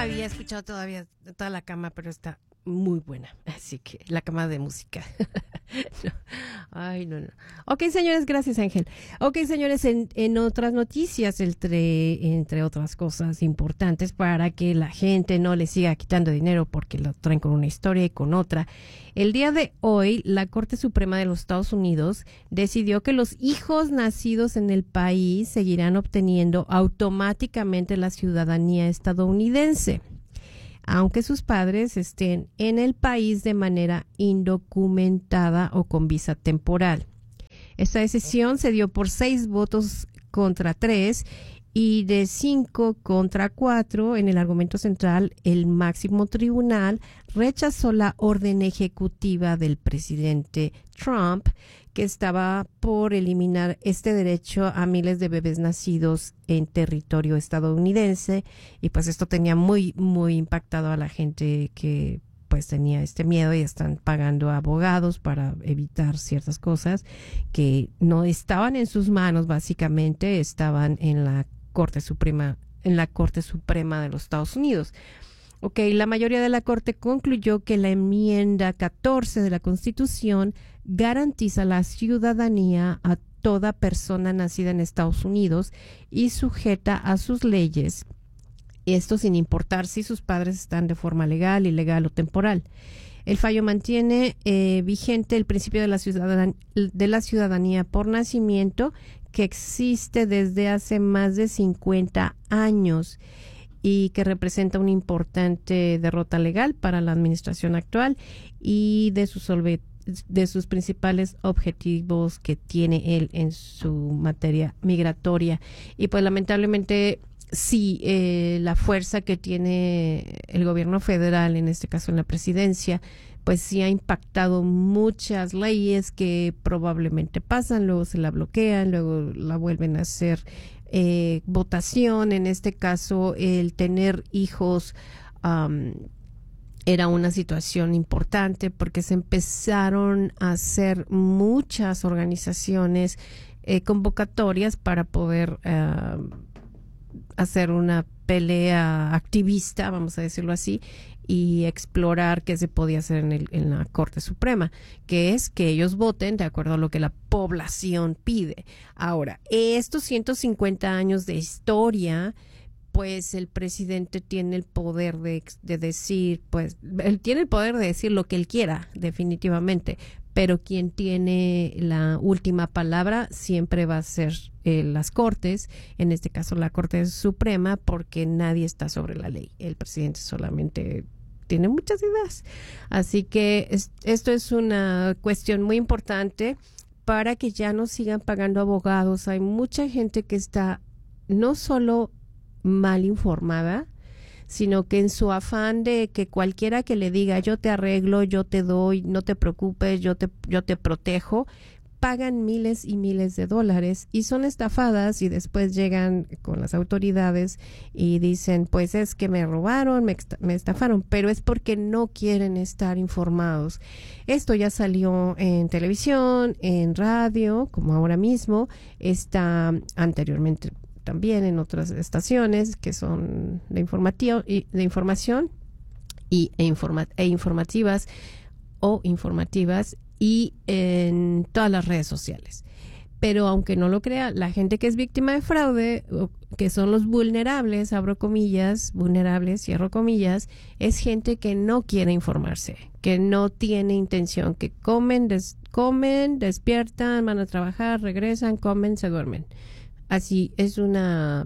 había escuchado todavía toda la cama, pero está muy buena. Así que la cama de música. No. Ay, no. Ok, señores, gracias, Ángel. Ok, señores, en otras noticias, entre otras cosas importantes para que la gente no le siga quitando dinero porque lo traen con una historia y con otra. El día de hoy, la Corte Suprema de los Estados Unidos decidió que los hijos nacidos en el país seguirán obteniendo automáticamente la ciudadanía estadounidense, aunque sus padres estén en el país de manera indocumentada o con visa temporal. Esta decisión se dio por 6 votos contra 3 y de 5 contra 4. En el argumento central, el máximo tribunal rechazó la orden ejecutiva del presidente Trump, que estaba por eliminar este derecho a miles de bebés nacidos en territorio estadounidense, y pues esto tenía muy impactado a la gente que pues tenía este miedo y están pagando a abogados para evitar ciertas cosas que no estaban en sus manos, básicamente estaban en la Corte Suprema de los Estados Unidos. Ok, la mayoría de la Corte concluyó que la enmienda 14 de la Constitución garantiza la ciudadanía a toda persona nacida en Estados Unidos y sujeta a sus leyes, esto sin importar si sus padres están de forma legal, ilegal o temporal. El fallo mantiene vigente el principio de la ciudadanía por nacimiento, que existe desde hace más de 50 años y que representa una importante derrota legal para la administración actual y de sus principales objetivos que tiene él en su materia migratoria. Y pues lamentablemente sí, la fuerza que tiene el gobierno federal, en este caso en la presidencia, pues sí ha impactado muchas leyes que probablemente pasan, luego se la bloquean, luego la vuelven a hacer votación. En este caso, el tener hijos era una situación importante porque se empezaron a hacer muchas organizaciones convocatorias para poder hacer una pelea activista, vamos a decirlo así, y explorar qué se podía hacer en la Corte Suprema, que es que ellos voten de acuerdo a lo que la población pide. Ahora, estos 150 años de historia, pues el presidente tiene el poder de decir, pues él tiene el poder de decir lo que él quiera, definitivamente, pero quien tiene la última palabra siempre va a ser las Cortes, en este caso la Corte Suprema, porque nadie está sobre la ley. El presidente solamente tiene muchas ideas. Así que esto es una cuestión muy importante para que ya no sigan pagando abogados. Hay mucha gente que está no solo mal informada, sino que en su afán de que cualquiera que le diga yo te arreglo, yo te doy, no te preocupes, yo te protejo, pagan miles y miles de dólares y son estafadas, y después llegan con las autoridades y dicen pues es que me robaron, me estafaron, pero es porque no quieren estar informados. Esto ya salió en televisión, en radio, como ahora mismo, está anteriormente también en otras estaciones que son de información informativas y en todas las redes sociales. Pero aunque no lo crea, la gente que es víctima de fraude, que son los vulnerables, abro comillas, vulnerables, cierro comillas, es gente que no quiere informarse, que no tiene intención, que comen, despiertan, van a trabajar, regresan, comen, se duermen. Así es una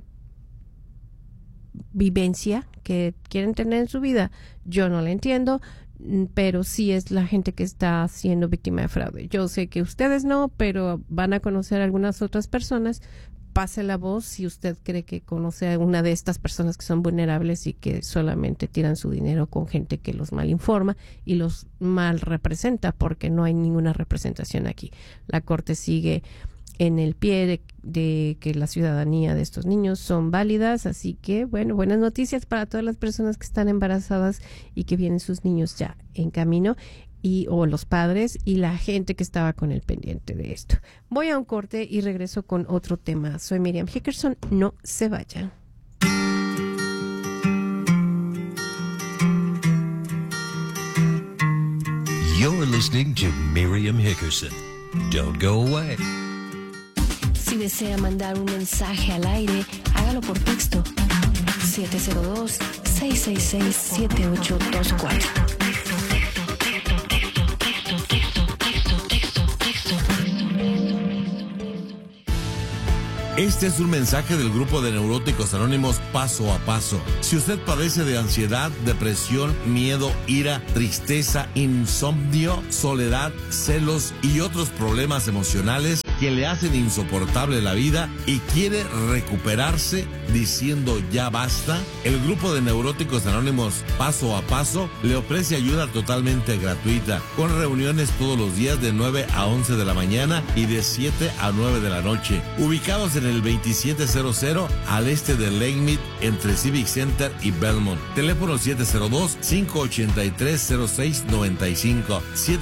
vivencia que quieren tener en su vida. Yo no la entiendo, pero sí es la gente que está siendo víctima de fraude. Yo sé que ustedes no, pero van a conocer a algunas otras personas. Pase la voz si usted cree que conoce a una de estas personas que son vulnerables y que solamente tiran su dinero con gente que los mal informa y los mal representa, porque no hay ninguna representación aquí. La Corte sigue en el pie de que la ciudadanía de estos niños son válidas, así que bueno, buenas noticias para todas las personas que están embarazadas y que vienen sus niños ya en camino, o los padres y la gente que estaba con el pendiente de esto. Voy a un corte y regreso con otro tema. Soy Miriam Hickerson, no se vayan. listening to Miriam Hickerson. Don't go away. Si desea mandar un mensaje al aire, hágalo por texto. 702-666-7824. Este es un mensaje del grupo de Neuróticos Anónimos Paso a Paso. Si usted padece de ansiedad, depresión, miedo, ira, tristeza, insomnio, soledad, celos y otros problemas emocionales que le hacen insoportable la vida y quiere recuperarse diciendo ya basta, el grupo de Neuróticos Anónimos Paso a Paso le ofrece ayuda totalmente gratuita, con reuniones todos los días de 9 a 11 de la mañana y de 7 a 9 de la noche, ubicados en el 2700 al este de Lakemead, entre Civic Center y Belmont. Teléfono 702-583-0695.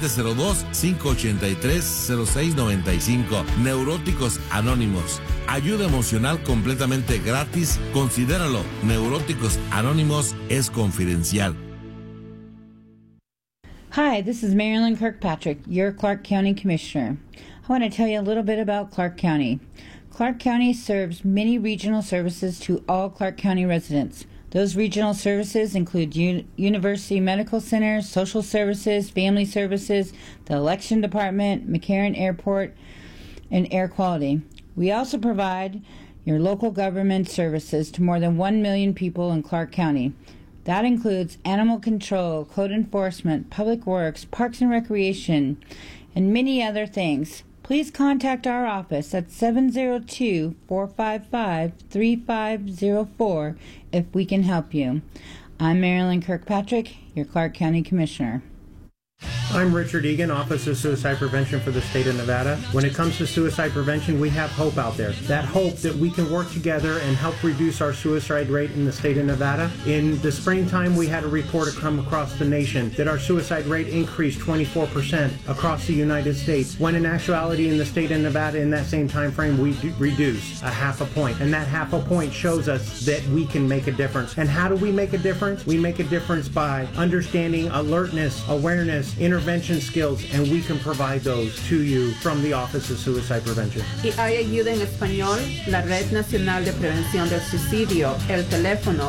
702-583-0695. Neuróticos Anónimos. Ayuda emocional completamente gratis. Considéralo. Neuróticos Anónimos es confidencial. Hi, this is Marilyn Kirkpatrick, your Clark County Commissioner. I want to tell you a little bit about Clark County. Clark County serves many regional services to all Clark County residents. Those regional services include University Medical Center, Social Services, Family Services, the Election Department, McCarran Airport, and Air Quality. We also provide your local government services to more than 1 million people in Clark County. That includes animal control, code enforcement, public works, parks and recreation, and many other things. Please contact our office at 702-455-3504 if we can help you. I'm Marilyn Kirkpatrick, your Clark County Commissioner. I'm Richard Egan, Office of Suicide Prevention for the state of Nevada. When it comes to suicide prevention, we have hope out there. That hope that we can work together and help reduce our suicide rate in the state of Nevada. In the springtime, we had a report come across the nation that our suicide rate increased 24% across the United States, when in actuality in the state of Nevada in that same time frame, we reduced a half a point. And that half a point shows us that we can make a difference. And how do we make a difference? We make a difference by understanding alertness, awareness, intervention skills, and we can provide those to you from the Office of Suicide Prevention. Y hay ayuda en español, la Red Nacional de Prevención del Suicidio, el teléfono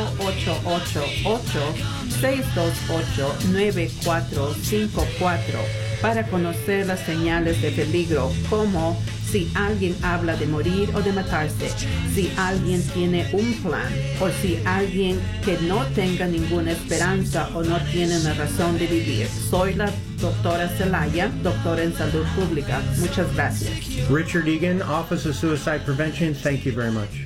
1-888-628-9454 para conocer las señales de peligro, como si alguien habla de morir o de matarse, si alguien tiene un plan, o si alguien que no tenga ninguna esperanza o no tiene una razón de vivir. Soy la doctora Celaya, doctora en salud pública. Muchas gracias. Richard Egan, Office of Suicide Prevention, thank you very much.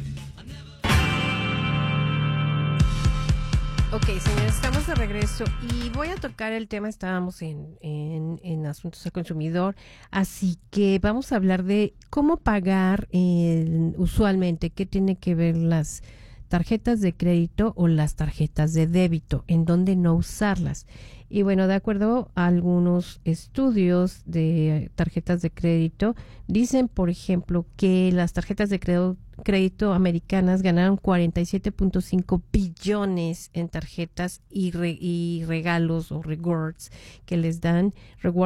Ok, señores, estamos de regreso y voy a tocar el tema, estábamos en asuntos al consumidor, así que vamos a hablar de cómo pagar usualmente, qué tiene que ver las tarjetas de crédito o las tarjetas de débito, en dónde no usarlas. Y bueno, de acuerdo a algunos estudios de tarjetas de crédito, dicen, por ejemplo, que las tarjetas de crédito americanas ganaron 47.5 billones en tarjetas y regalos o rewards que les dan.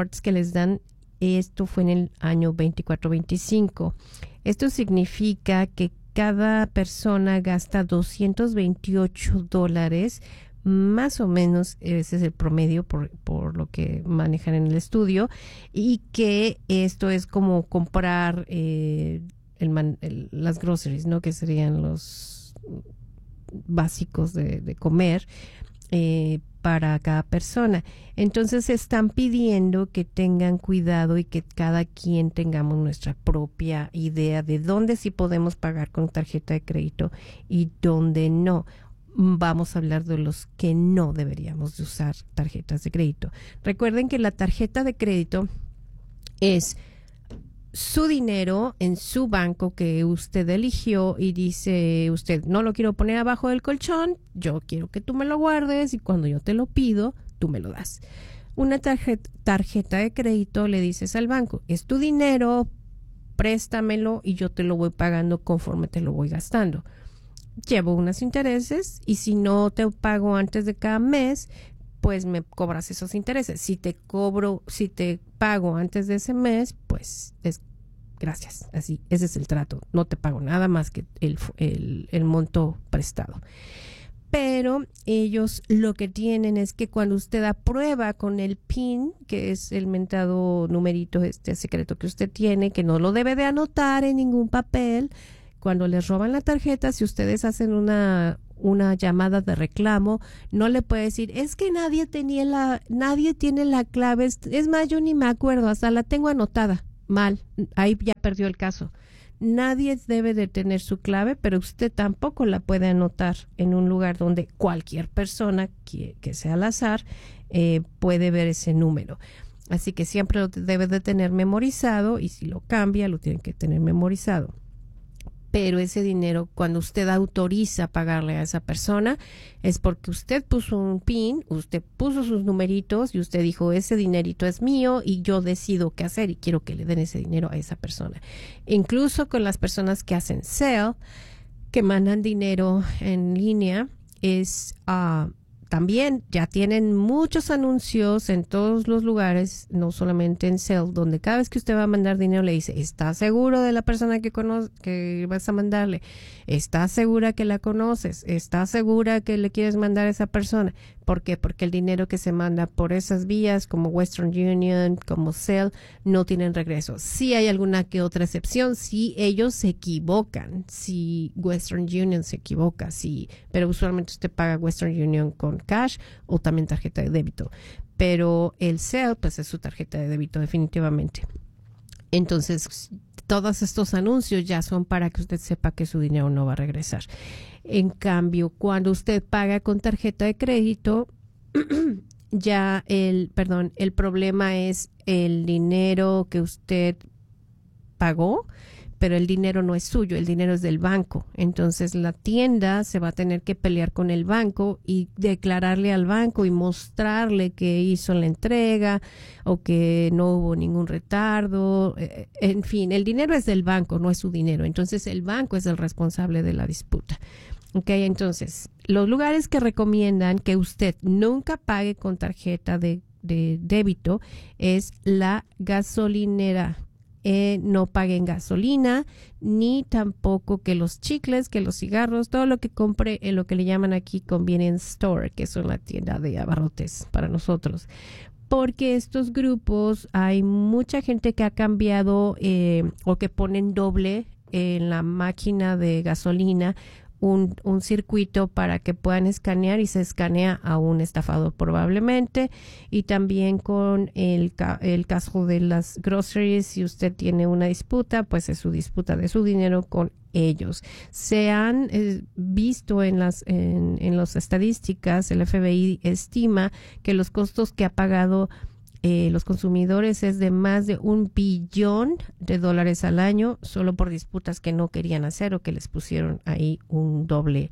Esto fue en el año 24-25. Esto significa que cada persona gasta $228, más o menos, ese es el promedio por lo que manejan en el estudio, y que esto es como comprar las groceries, ¿no? Que serían los básicos de comer para cada persona. Entonces están pidiendo que tengan cuidado y que cada quien tengamos nuestra propia idea de dónde sí podemos pagar con tarjeta de crédito y dónde no. Vamos a hablar de los que no deberíamos de usar tarjetas de crédito. Recuerden que la tarjeta de crédito es su dinero en su banco que usted eligió y dice usted, no lo quiero poner abajo del colchón, yo quiero que tú me lo guardes y cuando yo te lo pido, tú me lo das. Una tarjeta de crédito le dices al banco, es tu dinero, préstamelo y yo te lo voy pagando conforme te lo voy gastando. Llevo unos intereses y si no te pago antes de cada mes, pues me cobras esos intereses. Si te pago antes de ese mes, pues es gracias. Así, ese es el trato. No te pago nada más que el monto prestado. Pero ellos lo que tienen es que cuando usted aprueba con el PIN, que es el mentado numerito secreto que usted tiene, que no lo debe de anotar en ningún papel, cuando les roban la tarjeta, si ustedes hacen una llamada de reclamo, no le puede decir, es que nadie tiene la clave, es más, yo ni me acuerdo, hasta la tengo anotada. Mal, ahí ya perdió el caso. Nadie debe de tener su clave, pero usted tampoco la puede anotar en un lugar donde cualquier persona que sea al azar puede ver ese número. Así que siempre lo debe de tener memorizado, y si lo cambia, lo tiene que tener memorizado. Pero ese dinero, cuando usted autoriza pagarle a esa persona, es porque usted puso un PIN, usted puso sus numeritos y usted dijo, ese dinerito es mío y yo decido qué hacer y quiero que le den ese dinero a esa persona. Incluso con las personas que hacen Zelle, que mandan dinero en línea, también ya tienen muchos anuncios en todos los lugares, no solamente en Zelle, donde cada vez que usted va a mandar dinero le dice, ¿estás seguro de la persona que vas a mandarle? ¿Estás segura que la conoces? ¿Estás segura que le quieres mandar a esa persona? ¿Por qué? Porque el dinero que se manda por esas vías, como Western Union, como Zelle, no tienen regreso. Sí hay alguna que otra excepción, si ellos se equivocan, si Western Union se equivoca, sí, pero usualmente usted paga Western Union con cash o también tarjeta de débito. Pero el Zelle, pues es su tarjeta de débito definitivamente. Entonces, todos estos anuncios ya son para que usted sepa que su dinero no va a regresar. En cambio, cuando usted paga con tarjeta de crédito, ya el problema es el dinero que usted pagó, pero el dinero no es suyo, el dinero es del banco. Entonces la tienda se va a tener que pelear con el banco y declararle al banco y mostrarle que hizo la entrega o que no hubo ningún retardo. En fin, el dinero es del banco, no es su dinero. Entonces el banco es el responsable de la disputa. Okay, entonces, los lugares que recomiendan que usted nunca pague con tarjeta de débito es la gasolinera. No paguen gasolina, ni tampoco que los chicles, que los cigarros, todo lo que compre en lo que le llaman aquí convenience store, que son la tienda de abarrotes para nosotros. Porque estos grupos, hay mucha gente que ha cambiado o que ponen doble en la máquina de gasolina un circuito para que puedan escanear y se escanea a un estafador probablemente. Y también con el caso de las groceries, si usted tiene una disputa, pues es su disputa de su dinero con ellos. Se han visto en las estadísticas, el FBI estima que los costos que ha pagado los consumidores es de más de $1 billón al año solo por disputas que no querían hacer o que les pusieron ahí un doble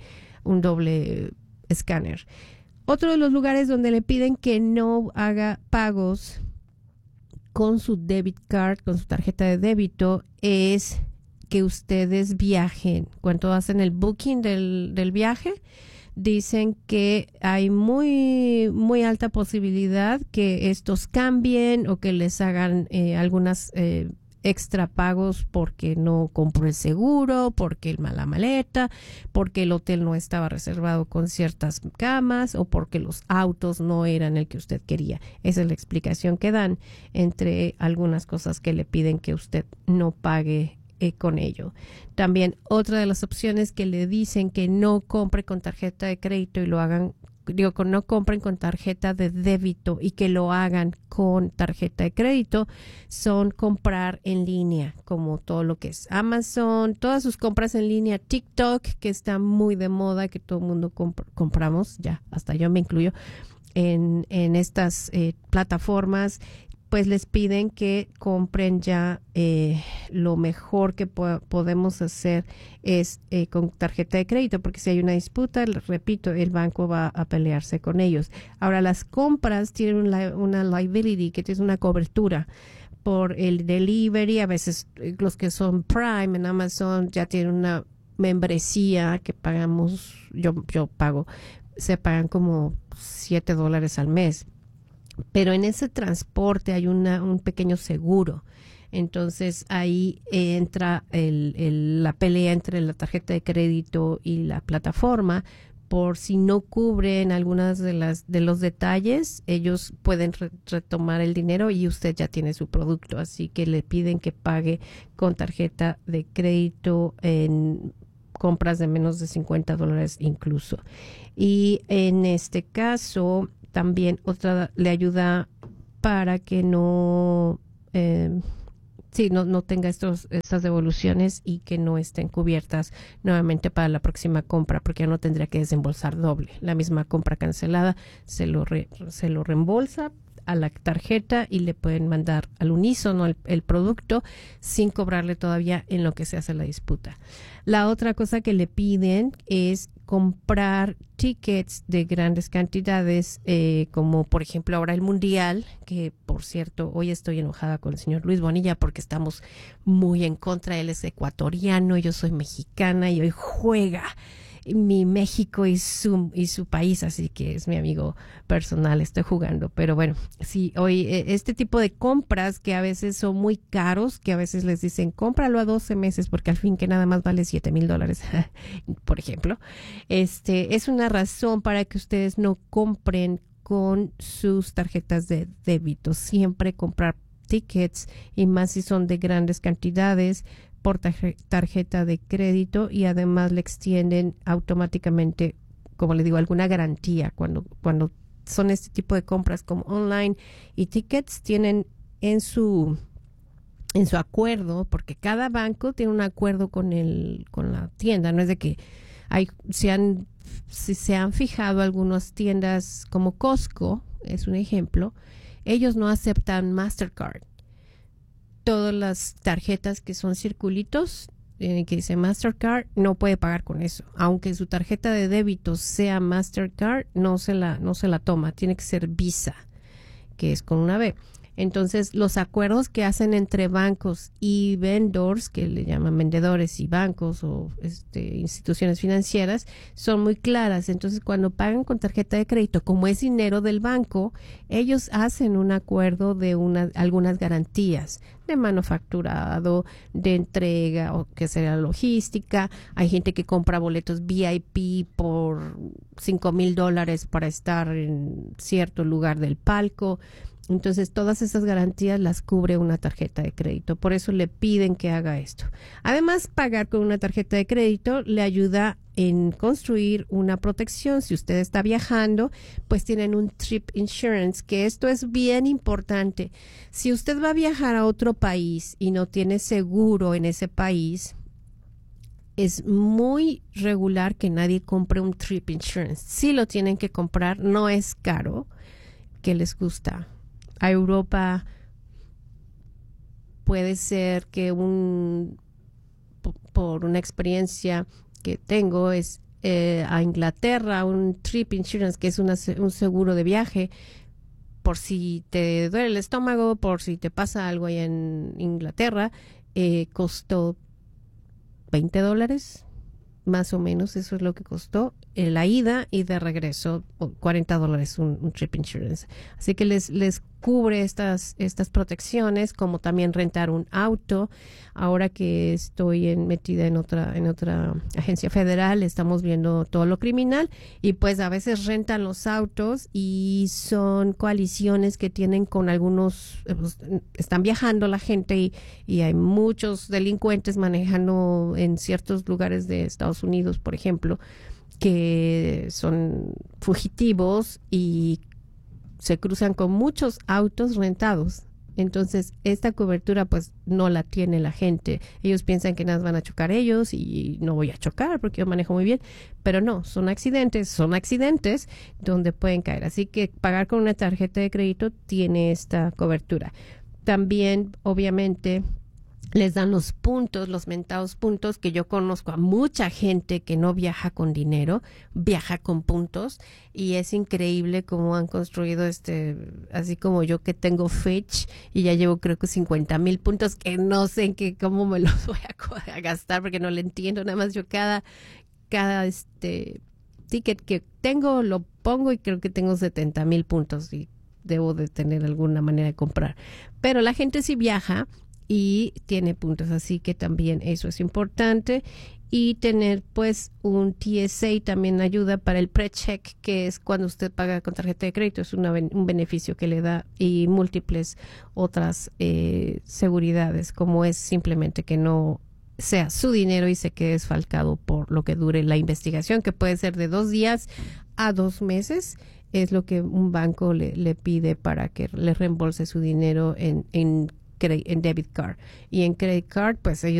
escáner. Otro de los lugares donde le piden que no haga pagos con su debit card, con su tarjeta de débito, es que ustedes viajen. Cuando hacen el booking del viaje, dicen que hay muy, muy alta posibilidad que estos cambien o que les hagan algunas extra pagos porque no compró el seguro, porque la maleta, porque el hotel no estaba reservado con ciertas camas o porque los autos no eran el que usted quería. Esa es la explicación que dan entre algunas cosas que le piden que usted no pague con ello. También otra de las opciones que le dicen que no compre con tarjeta de crédito y lo hagan, que no compren con tarjeta de débito y que lo hagan con tarjeta de crédito, son comprar en línea, como todo lo que es Amazon, todas sus compras en línea, TikTok, que está muy de moda, que todo el mundo compramos, ya hasta yo me incluyo, en estas plataformas. Pues les piden que compren ya lo mejor que podemos hacer es con tarjeta de crédito, porque si hay una disputa, repito, el banco va a pelearse con ellos. Ahora, las compras tienen una liability, que es una cobertura por el delivery. A veces los que son Prime en Amazon ya tienen una membresía que pagamos, yo pago se pagan como $7 al mes. Pero en ese transporte hay un pequeño seguro. Entonces ahí entra la pelea entre la tarjeta de crédito y la plataforma. Por si no cubren algunas de los detalles, ellos pueden retomar el dinero y usted ya tiene su producto. Así que le piden que pague con tarjeta de crédito en compras de menos de $50 incluso. Y en este caso también otra le ayuda para que no tenga estas devoluciones y que no estén cubiertas nuevamente para la próxima compra, porque ya no tendría que desembolsar doble. La misma compra cancelada se lo reembolsa a la tarjeta y le pueden mandar al unísono el producto sin cobrarle todavía en lo que se hace la disputa. La otra cosa que le piden es comprar tickets de grandes cantidades, como por ejemplo ahora el Mundial, que por cierto hoy estoy enojada con el señor Luis Bonilla porque estamos muy en contra. Él es ecuatoriano, yo soy mexicana y hoy juega mi México y su país, así que es mi amigo personal, estoy jugando. Pero bueno, sí, hoy este tipo de compras que a veces son muy caros, que a veces les dicen cómpralo a 12 meses porque al fin que nada más vale $7,000, por ejemplo, es una razón para que ustedes no compren con sus tarjetas de débito. Siempre comprar tickets, y más si son de grandes cantidades, por tarjeta de crédito, y además le extienden automáticamente, como le digo, alguna garantía. Cuando son este tipo de compras como online y tickets, tienen en su acuerdo, porque cada banco tiene un acuerdo con la tienda. No es de que si se han fijado algunas tiendas como Costco, es un ejemplo, ellos no aceptan Mastercard. Todas las tarjetas que son circulitos, que dice Mastercard, no puede pagar con eso. Aunque su tarjeta de débito sea Mastercard, no se la toma. Tiene que ser Visa, que es con una B. Entonces, los acuerdos que hacen entre bancos y vendors, que le llaman vendedores y bancos o instituciones financieras, son muy claras. Entonces, cuando pagan con tarjeta de crédito, como es dinero del banco, ellos hacen un acuerdo de algunas garantías de manufacturado, de entrega, o que sea logística. Hay gente que compra boletos VIP por $5,000 para estar en cierto lugar del palco. Entonces, todas esas garantías las cubre una tarjeta de crédito. Por eso le piden que haga esto. Además, pagar con una tarjeta de crédito le ayuda en construir una protección. Si usted está viajando, pues tienen un trip insurance, que esto es bien importante. Si usted va a viajar a otro país y no tiene seguro en ese país, es muy regular que nadie compre un trip insurance. Si lo tienen que comprar, no es caro. ¿Qué les gusta? A Europa puede ser que por una experiencia que tengo es a Inglaterra, un trip insurance, que es un seguro de viaje por si te duele el estómago, por si te pasa algo allá en Inglaterra, costó $20 más o menos. Eso es lo que costó la ida, y de regreso $40 un trip insurance. Así que les cubre estas protecciones, como también rentar un auto. Ahora que estoy metida en otra agencia federal, estamos viendo todo lo criminal, y pues a veces rentan los autos y son coaliciones que tienen con algunos, están viajando la gente y hay muchos delincuentes manejando en ciertos lugares de Estados Unidos, por ejemplo, que son fugitivos y se cruzan con muchos autos rentados. Entonces, esta cobertura pues no la tiene la gente. Ellos piensan que nada van a chocar ellos, y no voy a chocar porque yo manejo muy bien, pero no, son accidentes donde pueden caer. Así que pagar con una tarjeta de crédito tiene esta cobertura. También, obviamente, les dan los puntos, los mentados puntos, que yo conozco a mucha gente que no viaja con dinero, viaja con puntos, y es increíble cómo han construido así como yo, que tengo Fitch y ya llevo creo que 50,000 puntos, que no sé cómo me los voy a gastar porque no le entiendo. Nada más yo cada ticket que tengo, lo pongo y creo que tengo 70,000 puntos y debo de tener alguna manera de comprar. Pero la gente sí viaja y tiene puntos, así que también eso es importante. Y tener pues un TSA también ayuda para el pre-check, que es cuando usted paga con tarjeta de crédito, es un beneficio que le da, y múltiples otras seguridades, como es simplemente que no sea su dinero y se quede desfalcado por lo que dure la investigación, que puede ser de 2 días a 2 meses, es lo que un banco le pide para que le reembolse su dinero en debit card. Y en credit card, pues ellos